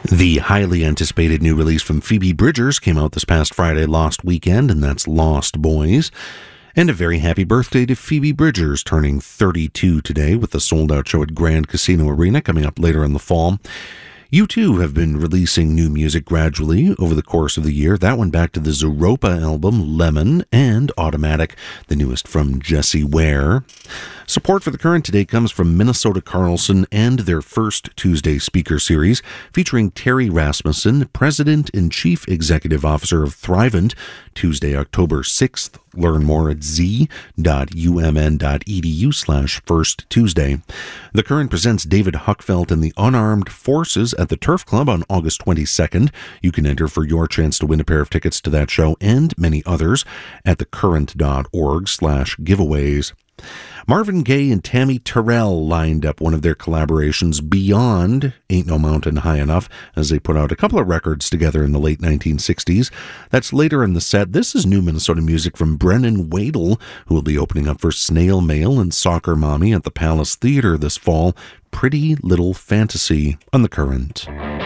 The highly anticipated new release from Phoebe Bridgers came out this past Friday, Lost Weekend, and that's Lost Boys. And a very happy birthday to Phoebe Bridgers, turning 32 today with the sold-out show at Grand Casino Arena coming up later in the fall. U2 have been releasing new music gradually over the course of the year. That went back to the Zooropa album, Lemon, and Automatic, the newest from Jessie Ware. Support for The Current today comes from Minnesota Carlson and their First Tuesday speaker series, featuring Terry Rasmussen, President and Chief Executive Officer of Thrivent, Tuesday, October 6th. Learn more at z.umn.edu/firsttuesday. The Current presents David Huckfelt and the Unarmed Forces at the Turf Club on August 22nd. You can enter for your chance to win a pair of tickets to that show and many others at thecurrent.org/giveaways. Marvin Gaye and Tammy Terrell lined up one of their collaborations beyond Ain't No Mountain High Enough, as they put out a couple of records together in the late 1960s. That's later in the set. This is new Minnesota music from Brennan Wadle, who will be opening up for Snail Mail and Soccer Mommy at the Palace Theater this fall. Pretty Little Fantasy on The Current.